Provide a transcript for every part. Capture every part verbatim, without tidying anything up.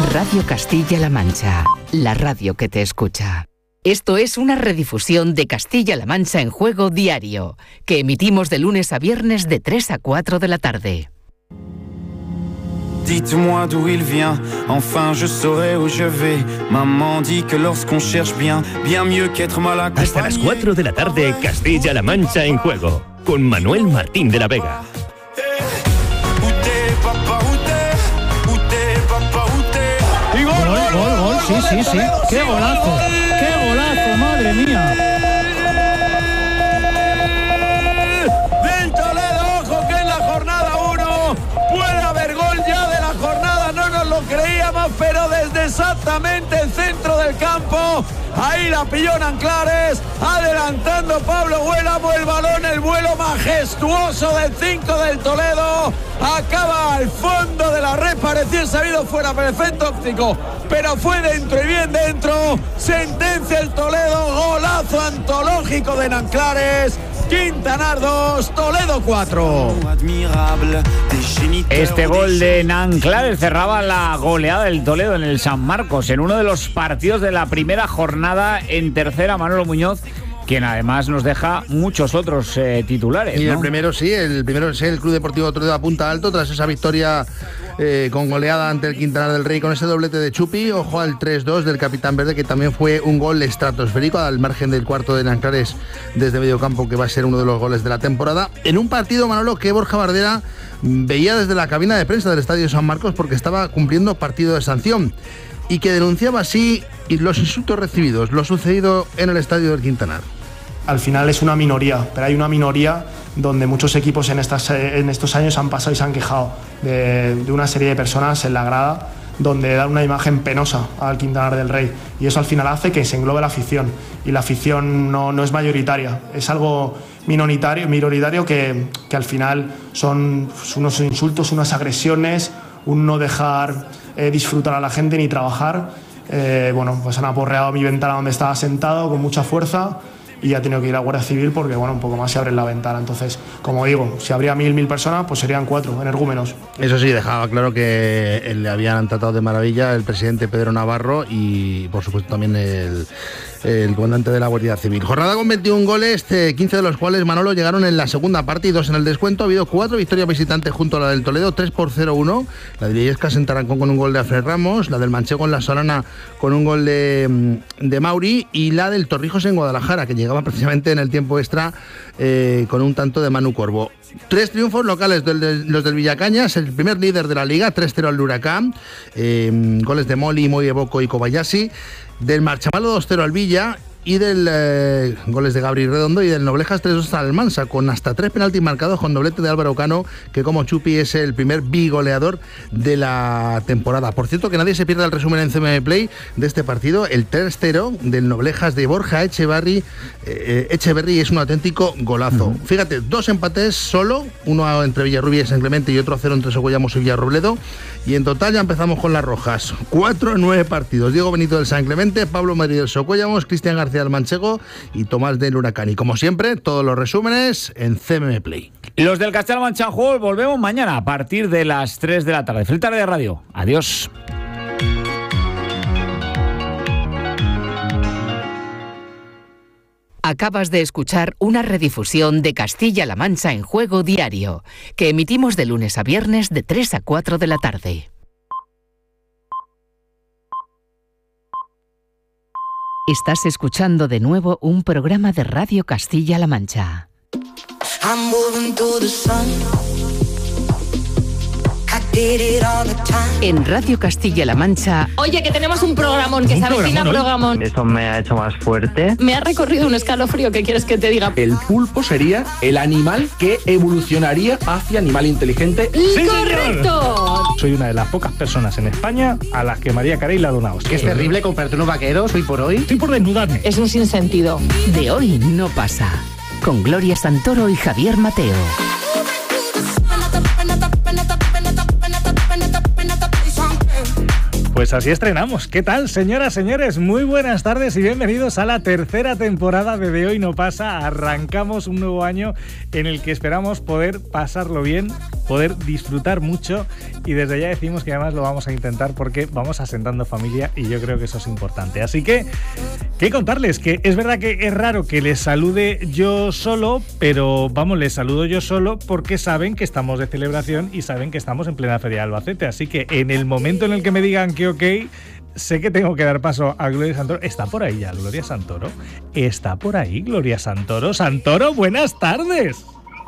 Radio Castilla-La Mancha, la radio que te escucha. Esto es una redifusión de Castilla-La Mancha en Juego diario, que emitimos de lunes a viernes de tres a cuatro de la tarde. Dites-moi d'où il vient, enfin je saurai où je vais. Maman dit que lorsqu'on cherche bien, bien mieux qu'être mal accompagné. Hasta las cuatro de la tarde, Castilla-La Mancha en Juego, con Manuel Martín de la Vega. Y gol, gol, gol, gol, sí, sí, sí. ¡Qué golazo! ¡Qué golazo, madre mía! Del Toledo, ojo que en la jornada uno puede haber gol ya de la jornada, no nos lo creíamos, pero desde exactamente el centro del campo, ahí la pilló Nanclares, adelantando Pablo Huélamo, el balón, el vuelo majestuoso del cinco del Toledo, acaba al fondo de la red, parecía sabido fuera por efecto óptico, pero fue dentro y bien dentro. Sentencia el Toledo, golazo antológico de Nanclares. Quintanar dos, Toledo cuatro. Este gol de Nanclares cerraba la goleada del Toledo en el San Marcos, en uno de los partidos de la primera jornada en tercera. Manolo Muñoz, quien además nos deja muchos otros eh, titulares, y ¿no? el primero sí, el primero es el Club Deportivo Toledo a punta alto tras esa victoria eh, con goleada ante el Quintanar del Rey con ese doblete de Chupi. Ojo al tres dos del capitán verde, que también fue un gol estratosférico al margen del cuarto de Nanclares desde medio campo, que va a ser uno de los goles de la temporada. En un partido, Manolo, que Borja Bardera veía desde la cabina de prensa del Estadio San Marcos porque estaba cumpliendo partido de sanción y que denunciaba así los insultos recibidos, lo sucedido en el Estadio del Quintanar. Al final es una minoría, pero hay una minoría donde muchos equipos en, estas, en estos años han pasado y se han quejado de, de una serie de personas en la grada donde dan una imagen penosa al Quintanar del Rey, y eso al final hace que se englobe la afición, y la afición no, no es mayoritaria, es algo minoritario, minoritario que, que al final son unos insultos, unas agresiones, un no dejar eh, disfrutar a la gente ni trabajar. Eh, bueno, pues han aporreado mi ventana donde estaba sentado con mucha fuerza, y ha tenido que ir a Guardia Civil porque, bueno, un poco más se abre la ventana. Entonces, como digo, si habría mil, mil personas, pues serían cuatro energúmenos. Eso sí, dejaba claro que le habían tratado de maravilla el presidente Pedro Navarro y, por supuesto, también el, el comandante de la Guardia Civil. Jornada con veintiún goles, quince de los cuales, Manolo, llegaron en la segunda parte y dos en el descuento. Ha habido cuatro victorias visitantes junto a la del Toledo, tres por cero uno. La de Illescas en Tarancón con un gol de Alfred Ramos, la del Manchego en La Solana con un gol de, de Mauri, y la del Torrijos en Guadalajara, que llegaba precisamente en el tiempo extra eh, con un tanto de Manu Corvo. Tres triunfos locales, del, de, los del Villacañas, el primer líder de la liga, tres cero al Huracán, eh, goles de Moli, Moye Boco y Kobayashi, del Marchamalo dos cero al Villa, y del eh, goles de Gabriel Redondo, y del Noblejas tres dos al Mansa, con hasta tres penaltis marcados, con doblete de Álvaro Cano, que como Chupi es el primer bigoleador de la temporada. Por cierto, que nadie se pierda el resumen en C M Play de este partido. El tres cero del Noblejas de Borja Echeverri, eh, Echeverri es un auténtico golazo. Uh-huh. Fíjate, dos empates solo, uno entre Villarrubia y San Clemente y otro a cero entre Sogollamos y Villarrobledo, y en total ya empezamos con las rojas. Cuatro en nueve partidos. Diego Benito del San Clemente, Pablo Madrid del Sogollamos, Cristian García del Manchego y Tomás del Huracán. Y como siempre, todos los resúmenes en C M M Play. Los del Castilla-La Mancha en Juego volvemos mañana a partir de las tres de la tarde. Feliz tarde de radio. Adiós. Acabas de escuchar una redifusión de Castilla-La Mancha en Juego diario, que emitimos de lunes a viernes de tres a cuatro de la tarde. Estás escuchando de nuevo un programa de Radio Castilla-La Mancha. En Radio Castilla-La Mancha. Oye, que tenemos un programón, que se avecina programón. Eso me ha hecho más fuerte. Me ha recorrido un escalofrío, ¿qué quieres que te diga? El pulpo sería el animal que evolucionaría hacia animal inteligente. ¡Sí, correcto! Soy una de las pocas personas en España a las que María Carey le ha donado. Que es terrible comprarte unos vaqueros hoy por hoy. Estoy por desnudarme. Es un sinsentido. De hoy no pasa. Con Gloria Santoro y Javier Mateo. Pues así estrenamos. ¿Qué tal, señoras, señores? Muy buenas tardes y bienvenidos a la tercera temporada de De Hoy No Pasa. Arrancamos un nuevo año en el que esperamos poder pasarlo bien poder disfrutar mucho y desde ya decimos que además lo vamos a intentar porque vamos asentando familia y yo creo que eso es importante. Así que, ¿qué contarles? Que es verdad que es raro que les salude yo solo, pero vamos, les saludo yo solo porque saben que estamos de celebración y saben que estamos en plena Feria de Albacete. Así que en el momento en el que me digan que ok, sé que tengo que dar paso a Gloria Santoro. ¿Está por ahí ya Gloria Santoro? ¿Está por ahí Gloria Santoro? Santoro, buenas tardes.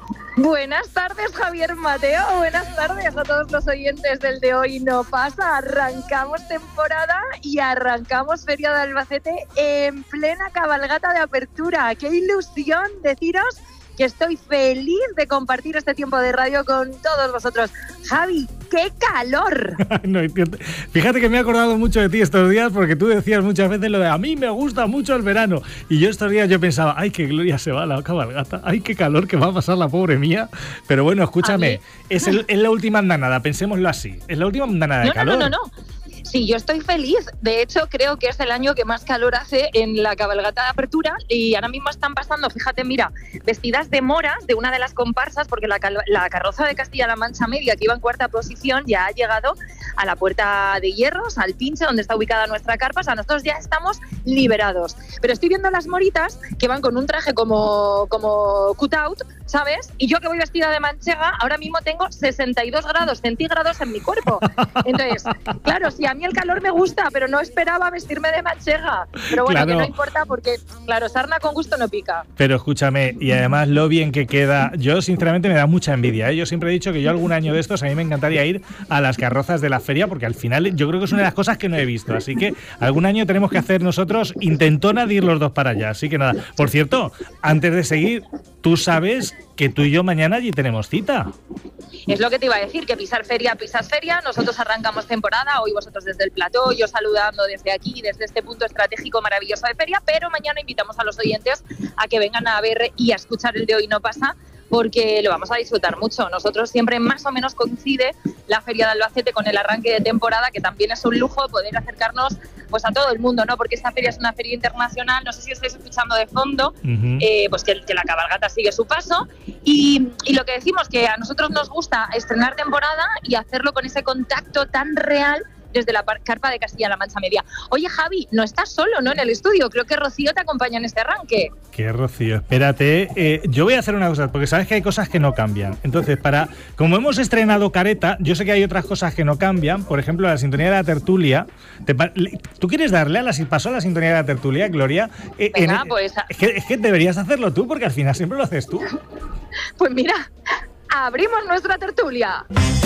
Buenas tardes, Javier Mateo. Buenas tardes a todos los oyentes del De Hoy No Pasa. Arrancamos temporada y arrancamos Feria de Albacete en plena cabalgata de apertura. ¡Qué ilusión deciros que estoy feliz de compartir este tiempo de radio con todos vosotros! Javi, ¡qué calor! No, fíjate que me he acordado mucho de ti estos días porque tú decías muchas veces lo de a mí me gusta mucho el verano. Y yo estos días yo pensaba, ay, qué Gloria se va a la cabalgata, ay, qué calor que va a pasar la pobre mía. Pero bueno, escúchame, es, el, es la última andanada, pensémoslo así, es la última andanada de no, calor. No, no, no, no. Sí, yo estoy feliz. De hecho, creo que es el año que más calor hace en la cabalgata de apertura y ahora mismo están pasando, fíjate, mira, vestidas de mora de una de las comparsas, porque la, la carroza de Castilla-La Mancha Media, que iba en cuarta posición, ya ha llegado a la Puerta de Hierros, al Pinche, donde está ubicada nuestra carpa. O sea, nosotros ya estamos liberados. Pero estoy viendo las moritas que van con un traje como, como cut-out, ¿sabes? Y yo que voy vestida de manchega, ahora mismo tengo sesenta y dos grados centígrados en mi cuerpo. Entonces, claro, si a mí el calor me gusta, pero no esperaba vestirme de manchega. Pero bueno, claro, que no importa porque, claro, sarna con gusto no pica. Pero escúchame, y además lo bien que queda, yo sinceramente me da mucha envidia, ¿eh? Yo siempre he dicho que yo algún año de estos a mí me encantaría ir a las carrozas de la feria porque al final yo creo que es una de las cosas que no he visto. Así que algún año tenemos que hacer nosotros intentona de ir los dos para allá. Así que nada, por cierto, antes de seguir, tú sabes que tú y yo mañana allí tenemos cita. Es lo que te iba a decir, que pisar feria, pisas feria. Nosotros arrancamos temporada, hoy vosotros desde el plató, yo saludando desde aquí, desde este punto estratégico maravilloso de feria, pero mañana invitamos a los oyentes a que vengan a ver y a escuchar el De Hoy No Pasa, porque lo vamos a disfrutar mucho. Nosotros siempre más o menos coincide la Feria de Albacete con el arranque de temporada, que también es un lujo poder acercarnos pues a todo el mundo, ¿no? Porque esta feria es una feria internacional, no sé si estáis escuchando de fondo, uh-huh. eh, pues que, que la cabalgata sigue su paso y, y lo que decimos, que a nosotros nos gusta estrenar temporada y hacerlo con ese contacto tan real desde la carpa de Castilla-La Mancha Media. Oye, Javi, no estás solo, ¿no?, en el estudio. Creo que Rocío te acompaña en este arranque. ¿Qué, Rocío? Espérate. Eh, yo voy a hacer una cosa, porque sabes que hay cosas que no cambian. Entonces, para como hemos estrenado Careta, yo sé que hay otras cosas que no cambian. Por ejemplo, la sintonía de la tertulia. Te, ¿Tú quieres darle a la, paso a la sintonía de la tertulia, Gloria? Eh, Venga, en, pues... Es que, es que deberías hacerlo tú, porque al final siempre lo haces tú. Pues mira, abrimos nuestra tertulia.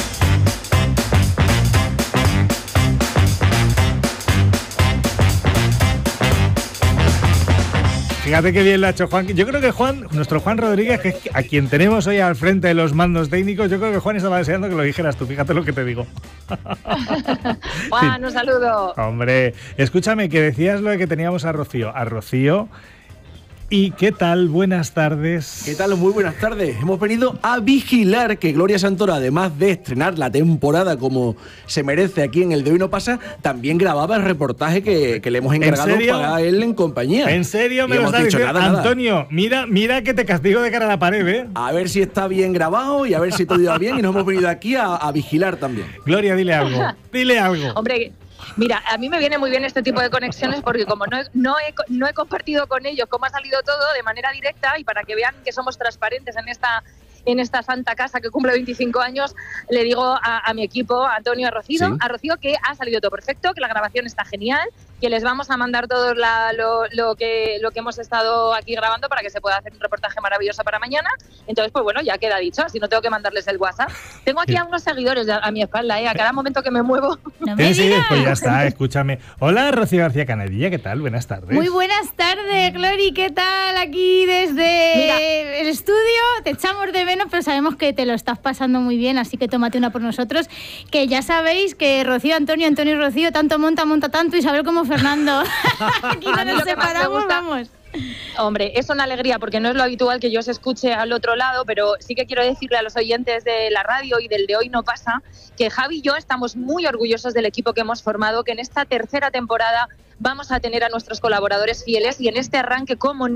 Fíjate qué bien lo ha hecho Juan. Yo creo que Juan, nuestro Juan Rodríguez, que es a quien tenemos hoy al frente de los mandos técnicos, yo creo que Juan estaba deseando que lo dijeras tú. Fíjate lo que te digo. Juan, sí. Un saludo. Hombre, escúchame, que decías lo de que teníamos a Rocío. A Rocío. ¿Y qué tal? Buenas tardes. ¿Qué tal? Muy buenas tardes. Hemos venido a vigilar que Gloria Santoro, además de estrenar la temporada como se merece aquí en el De Hoy No Pasa, también grababa el reportaje que, que le hemos encargado para él en compañía. ¿En serio me lo estás diciendo? Nada, Antonio, nada. mira mira que te castigo de cara a la pared, ¿eh? A ver si está bien grabado y a ver si todo iba bien y nos hemos venido aquí a, a vigilar también. Gloria, dile algo. Dile algo. Hombre... Mira, a mí me viene muy bien este tipo de conexiones porque como no he, no, he, no he compartido con ellos cómo ha salido todo de manera directa y para que vean que somos transparentes en esta en esta santa casa que cumple veinticinco años, le digo a, a mi equipo, a Antonio, a Rocío, ¿sí? a Rocío que ha salido todo perfecto, que la grabación está genial, que les vamos a mandar todo la, lo, lo, que, lo que hemos estado aquí grabando para que se pueda hacer un reportaje maravilloso para mañana. Entonces, pues bueno, ya queda dicho, así no tengo que mandarles el WhatsApp. Tengo aquí a unos seguidores a mi espalda, ¿eh? A cada momento que me muevo. No me sí, sí, pues ya está, escúchame. Hola, Rocío García Canadilla, ¿qué tal? Buenas tardes. Muy buenas tardes, Glory, ¿qué tal? Aquí desde Mira. el estudio, te echamos de menos, pero sabemos que te lo estás pasando muy bien, así que tómate una por nosotros, que ya sabéis que Rocío, Antonio, Antonio y Rocío, tanto monta, monta tanto, Isabel como Fernando. Aquí no nos separamos, vamos. Hombre, es una alegría porque no es lo habitual que yo os escuche al otro lado, pero sí que quiero decirle a los oyentes de la radio y del De Hoy No Pasa que Javi y yo estamos muy orgullosos del equipo que hemos formado, que en esta tercera temporada vamos a tener a nuestros colaboradores fieles y en este arranque, cómo no,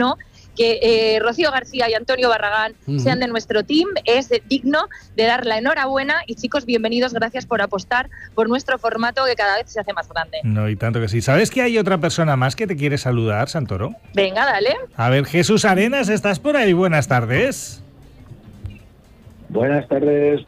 que eh, Rocío García y Antonio Barragán uh-huh. sean de nuestro team es digno de dar la enhorabuena y chicos, bienvenidos, gracias por apostar por nuestro formato que cada vez se hace más grande. No, y tanto que sí. ¿Sabes que hay otra persona más que te quiere saludar, Santoro? Venga, dale. A ver, Jesús Arenas, ¿estás por ahí? Buenas tardes. Buenas tardes.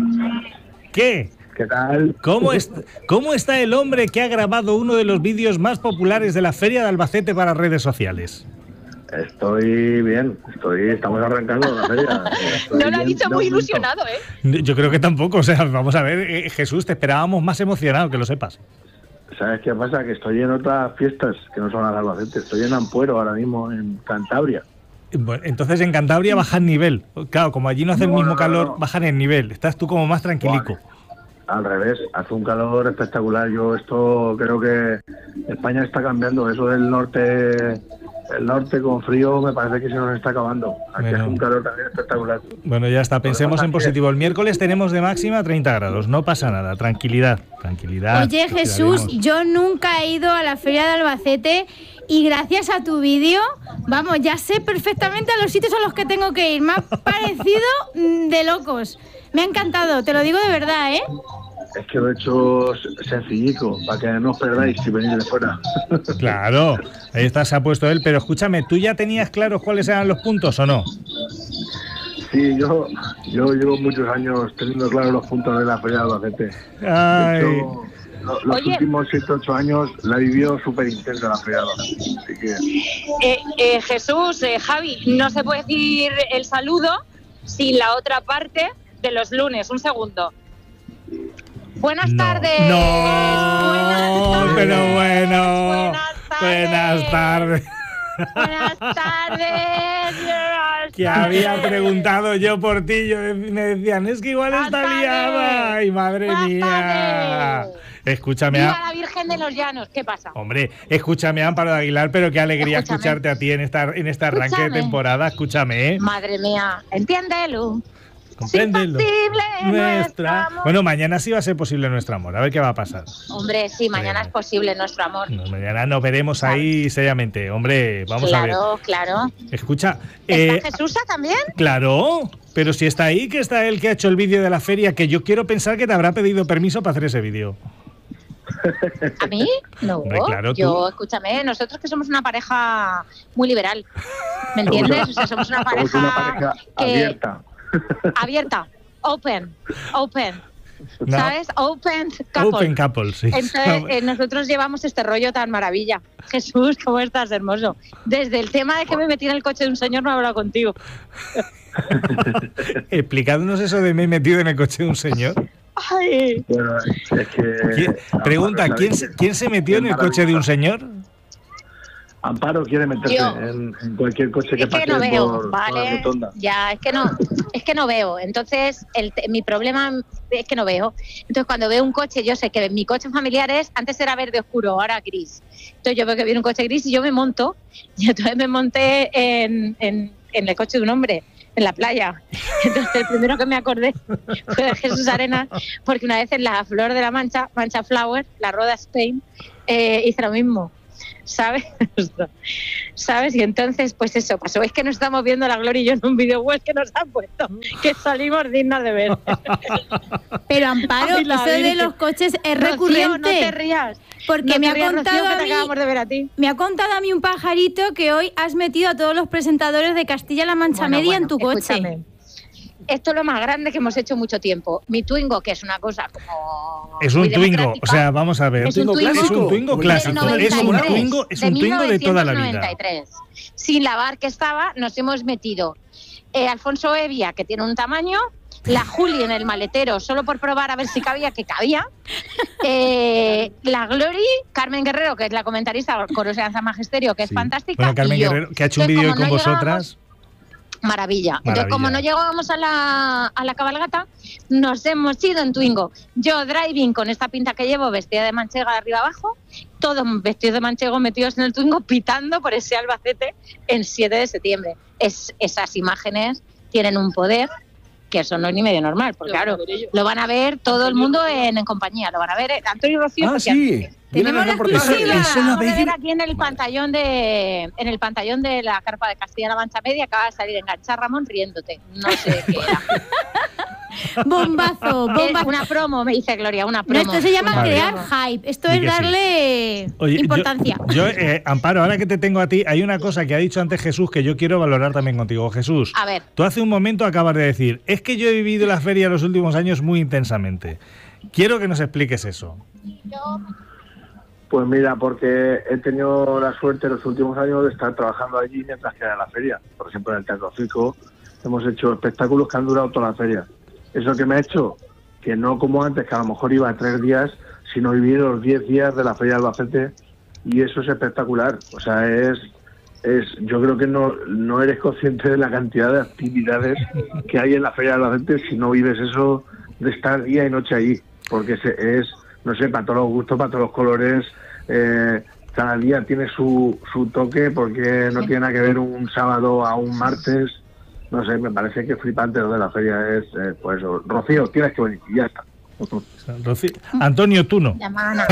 ¿Qué? ¿Qué tal? ¿Cómo, es, ¿Cómo está el hombre que ha grabado uno de los vídeos más populares de la Feria de Albacete para redes sociales? Estoy bien, estoy, estamos arrancando la feria. Estoy no lo ha bien, dicho muy ilusionado, ¿eh? Yo creo que tampoco, o sea, vamos a ver, eh, Jesús, te esperábamos más emocionado, que lo sepas. ¿Sabes qué pasa? Que estoy en otras fiestas que no son las de Albacete, estoy en Ampuero ahora mismo, en Cantabria. Bueno, entonces en Cantabria bajan nivel. Claro, como allí no hace no, el mismo no, calor, no. bajan el nivel. Estás tú como más tranquilico. Vale. Al revés, hace un calor espectacular. Yo esto creo que España está cambiando. Eso del norte, el norte con frío me parece que se nos está acabando. Aquí bueno. hace un calor también espectacular. Bueno, ya está, pensemos en positivo. El miércoles tenemos de máxima treinta grados, no pasa nada, tranquilidad, tranquilidad. Oye, Jesús, yo nunca he ido a la Feria de Albacete y gracias a tu vídeo, vamos, ya sé perfectamente a los sitios a los que tengo que ir. Me ha parecido de locos. Me ha encantado, te lo digo de verdad, ¿eh? Es que lo he hecho sencillico, para que no os perdáis si venís de fuera. Claro, ahí está, se ha puesto él. Pero escúchame, ¿tú ya tenías claros cuáles eran los puntos o no? Sí, yo, yo llevo muchos años teniendo claros los puntos de la Feria de Albacete. Ay. De hecho, lo, los Oye. últimos siete ocho años la he vivido súper intensa la Feria de Albacete. Así que... eh, eh, Jesús, eh, Javi, no se puede decir el saludo sin la otra parte de los lunes. Un segundo. Buenas no. tardes. No, buenas tardes. Pero bueno. Buenas tardes. Buenas tardes. Buenas tardes. Que había preguntado yo por ti. Yo me decían, es que igual buenas está tardes. liada. Ay, madre buenas mía. Tardes. Escúchame. Viva la Virgen de los Llanos. ¿Qué pasa? Hombre, escúchame, Amparo de Aguilar, pero qué alegría escúchame. escucharte a ti en esta en este arranque escúchame. de temporada. Escúchame, ¿eh? Madre mía, entiéndelo. Compréndelo. Nuestra... Bueno, mañana sí va a ser posible nuestro amor. A ver qué va a pasar. Hombre, sí, mañana Creo. es posible nuestro amor. No, mañana nos veremos ahí seriamente. Hombre, vamos claro, a ver. Claro, claro. Escucha. ¿Está eh, Jesús también? Claro. Pero si está ahí, que está él que ha hecho el vídeo de la feria, que yo quiero pensar que te habrá pedido permiso para hacer ese vídeo. ¿A mí? No. Hombre, claro, yo, tú. escúchame, nosotros que somos una pareja muy liberal. ¿Me entiendes? O sea, somos una pareja, somos una pareja que... abierta. Abierta, open, open, no. ¿sabes? Open couple. Open couple, sí. Entonces, eh, nosotros llevamos este rollo tan maravilla. Jesús, ¿cómo estás, hermoso? Desde el tema de que me metí en el coche de un señor no he hablado contigo. Explicándonos eso de me he metido en el coche de un señor. Ay. Bueno, es que... ¿Quién, pregunta, ¿quién se, ¿quién se metió en el coche de un señor? Amparo quiere meterse en, en cualquier coche que es que pase no veo, por, ¿vale? por la rotonda. Ya, es que no, es que no veo. Entonces, el, mi problema es que no veo. Entonces, cuando veo un coche, yo sé que mi coche familiar es, antes era verde oscuro, ahora gris. Entonces, yo veo que viene un coche gris y yo me monto. Y entonces me monté en, en, en el coche de un hombre, en la playa. Entonces, el primero que me acordé fue de Jesús Arenas, porque una vez en la Flor de la Mancha, Mancha Flower, la Roda Spain, eh, hice lo mismo. ¿Sabes? ¿Sabes? Y entonces, pues eso pasó. Es que nos estamos viendo la Gloria y yo en un video web que nos han puesto, que salimos dignas de ver. Pero Amparo, Ay, eso de los coches es Rocío, recurrente. no te rías. Porque no me, te ha rías, contado Rocío, a que te mí, acabamos de ver a ti. me ha contado a mí un pajarito que hoy has metido a todos los presentadores de Castilla-La Mancha bueno, Media bueno, en tu coche. Escúchame. Esto es lo más grande que hemos hecho mucho tiempo. Mi Twingo, que es una cosa como... Es un Twingo, o sea, vamos a ver. Es un Twingo, es un Twingo clásico. Es un Twingo, es un Twingo de toda la vida. Sin lavar que estaba, nos hemos metido eh, Alfonso Evia, que tiene un tamaño, la Juli en el maletero, solo por probar a ver si cabía, que cabía, eh, la Glory, Carmen Guerrero, que es la comentarista, Coros de Danza Magisterio, que es sí. fantástica. Bueno, Carmen y yo. Guerrero, que ha hecho un vídeo con no vosotras. Maravilla. Maravilla. Entonces, como no llegábamos a la, a la cabalgata, nos hemos ido en Twingo. Yo driving con esta pinta que llevo, vestida de manchega de arriba abajo, todos vestidos de manchego metidos en el Twingo, pitando por ese Albacete en siete de septiembre. Es, esas imágenes tienen un poder que eso no es ni medio normal, porque lo claro, lo van a ver todo el mundo en, en compañía, lo van a ver Antonio y Rocío. Ah, sí. Tenemos la exclusiva. Eso lo Vamos a habéis ver aquí en el pantallón de en el pantallón de la carpa de Castilla-La Mancha Media acaba de salir enganchar Ramón riéndote. No sé qué era. Bombazo, bombazo. Una promo, me dice Gloria, una No, promo. esto se llama Una crear promo. hype. Esto Di es que sí. darle Oye, importancia. Yo, yo, eh, Amparo, ahora que te tengo a ti, hay una cosa que ha dicho antes Jesús que yo quiero valorar también contigo. Jesús, A ver. tú hace un momento acabas de decir, es que yo he vivido la feria los últimos años muy intensamente. Quiero que nos expliques eso. Pues mira, porque he tenido la suerte en los últimos años de estar trabajando allí mientras que era la feria. Por ejemplo, en el Teatro Circo hemos hecho espectáculos que han durado toda la feria. ¿Eso que me ha hecho? Que no como antes, que a lo mejor iba a tres días, sino vivir los diez días de la feria de Albacete, y eso es espectacular. O sea, es... es yo creo que no, no eres consciente de la cantidad de actividades que hay en la feria de Albacete si no vives eso de estar día y noche allí, porque se, es, no sé, para todos los gustos, para todos los colores, eh, cada día tiene su, su toque, porque no tiene nada que ver un sábado a un martes. No sé, me parece que flipante lo de la feria es, eh, pues eso. Rocío, tienes que venir, y ya está. Rocío. Antonio, tú no. Llamada.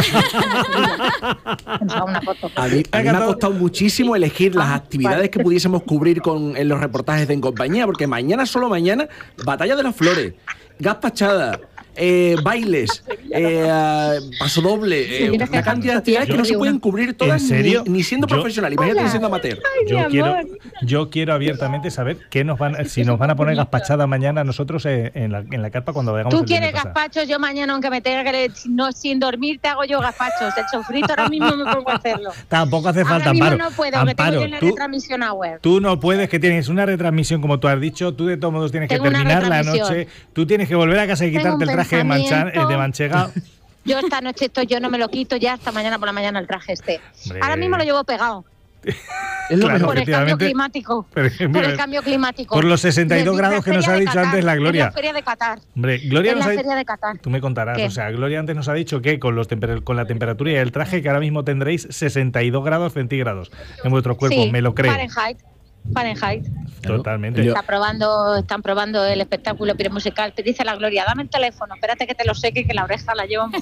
A mí, a mí me ha costado muchísimo elegir las actividades que pudiésemos cubrir con, en los reportajes de En Compañía, porque mañana, solo mañana, Batalla de las Flores, Gaspachada, eh, bailes, eh, paso doble, eh, una cantidad de actividades que no se pueden cubrir todas ¿En serio? Ni, ni siendo Yo- profesional, imagínate siendo amateur. Yo quiero, yo quiero abiertamente saber qué nos van, si nos van a poner gazpachada mañana nosotros eh, en la, en la carpa cuando vayamos Tú el viernes quieres pasado. gazpachos, yo mañana, aunque me tenga que no, sin dormir, te hago yo gazpachos. El sofrito ahora mismo me pongo a hacerlo. Tampoco hace falta, Ahora mismo Amparo. no puedo, que Amparo, tengo yo en la tú, retransmisión a web. tú no puedes, que tienes una retransmisión, como tú has dicho, tú de todos modos tienes Tengo que una terminar la retransmisión. noche, tú tienes que volver a casa y Tengo quitarte un el traje de, mancha, pensamiento. eh, de manchega. Yo esta noche esto yo no me lo quito ya hasta mañana por la mañana el traje este. Hombre. Ahora mismo lo llevo pegado. Es lo mejor, Por el cambio efectivamente. climático. Pero, Por mira, el cambio climático. por los sesenta y dos Les grados dije que nos feria ha de dicho Qatar, antes la Gloria. Es la feria de Qatar. Hombre, Gloria Es nos la ha feria de Qatar. Tú me contarás, ¿Qué? o sea, Gloria antes nos ha dicho que con, los temper- con la temperatura y el traje que ahora mismo tendréis sesenta y dos grados centígrados en vuestro cuerpo, Sí, me lo creo. Fahrenheit. Fahrenheit. Totalmente. Está probando, están probando el espectáculo piromusical. Te dice la Gloria, dame el teléfono, espérate que te lo seque, que la oreja la llevo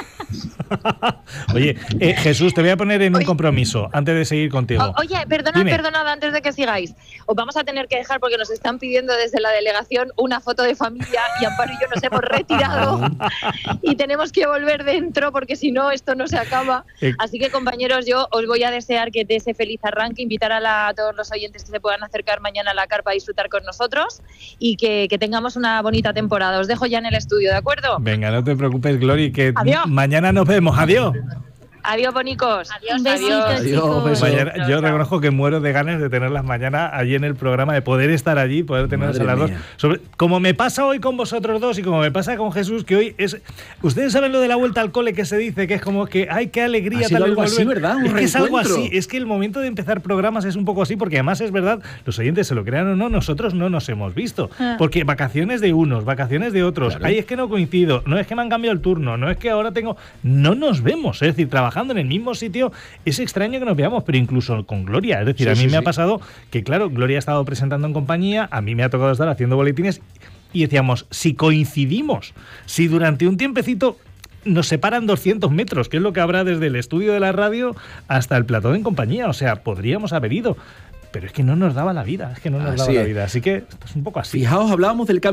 mojada. Oye, eh, Jesús, te voy a poner en un compromiso antes de seguir contigo. O- Oye, perdonad, Dime. perdonad, antes de que sigáis. Os vamos a tener que dejar porque nos están pidiendo desde la delegación una foto de familia y Amparo y yo nos hemos retirado y tenemos que volver dentro porque si no esto no se acaba. Eh. Así que compañeros, yo os voy a desear que de ese feliz arranque, invitar a, la- a todos los oyentes que se puedan acercar mañana a la carpa a disfrutar con nosotros y que, que tengamos una bonita temporada. Os dejo ya en el estudio, ¿de acuerdo? Venga, no te preocupes, Glory, que Adiós. mañana nos vemos. Adiós. Adiós, bonicos. Adiós, Un besito, adiós. chicos. Mañana- yo reconozco que muero de ganas de tenerlas mañana allí en el programa, de poder estar allí, poder tenerlas a Madre las dos. mía. Sobre, como me pasa hoy con vosotros dos y como me pasa con Jesús, que hoy es... Ustedes saben lo de la vuelta al cole que se dice, que es como que, ay, qué alegría. Ha sido tal el algo así, volver. ¿verdad? Un Es que es algo reencuentro. así. Es que el momento de empezar programas es un poco así, porque además es verdad, los oyentes se lo crean o no, nosotros no nos hemos visto. Ah. Porque vacaciones de unos, vacaciones de otros. Claro. Ay, es que no coincido. No es que me han cambiado el turno. No es que ahora tengo... No nos vemos. Es decir, trabajando en el mismo sitio, es extraño que nos veamos, pero incluso con Gloria. Es decir, Sí, a mí sí, me ha sí. pasado que, claro, Gloria ha estado presentando en compañía, a mí me ha tocado estar haciendo boletines y decíamos, si coincidimos, si durante un tiempecito nos separan doscientos metros, que es lo que habrá desde el estudio de la radio hasta el plató de En Compañía, o sea, podríamos haber ido. Pero es que no nos daba la vida, es que no nos Así daba la es. vida. Así que esto es un poco así. Fijaos, hablábamos del cambio